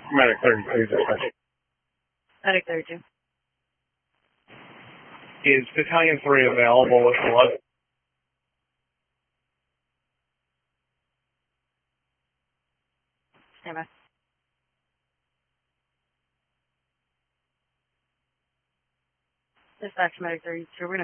Medic 32, dispatch. Medic 32. Is Battalion 3 available with blood? Stand by. Dispatch Medic 32. We're going to